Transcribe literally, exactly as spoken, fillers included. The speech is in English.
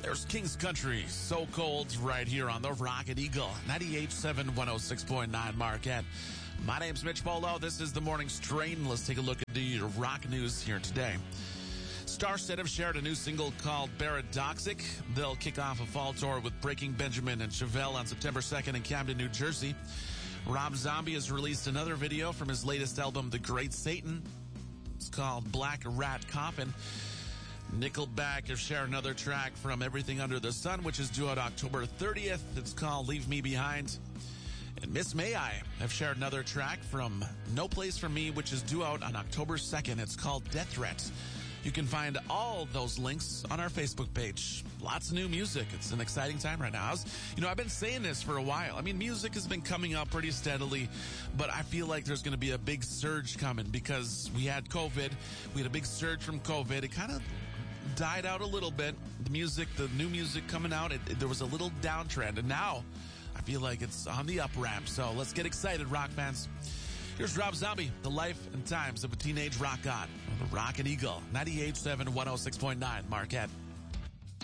There's King's Country, So Cold, right here on the Rocket Eagle, ninety-eight point seven, one oh six point nine Marquette. My name's Mitch Polo. This is the Morning Strain. Let's take a look at the rock news here today. Starset have shared a new single called Paradoxic. They'll kick off a fall tour with Breaking Benjamin and Chevelle on September second in Camden, New Jersey. Rob Zombie has released another video from his latest album, The Great Satan. It's called Black Rat Coffin. Nickelback have shared another track from Everything Under the Sun, which is due out October thirtieth. It's called Leave Me Behind. And Miss May I have shared another track from No Place For Me, which is due out on October second. It's called Death Threat. You can find all those links on our Facebook page. Lots of new music. It's an exciting time right now. I was, you know, I've been saying this for a while. I mean, music has been coming up pretty steadily, but I feel like there's going to be a big surge coming because we had COVID. We had a big surge from COVID. It kind of died out a little bit. The music, the new music coming out, it, it, there was a little downtrend, and now I feel like it's on the up ramp. So let's get excited, rock fans. Here's Rob Zombie, The Life and Times of a Teenage Rock God on the Rocket Eagle, ninety-eight point seven, one oh six point nine Marquette.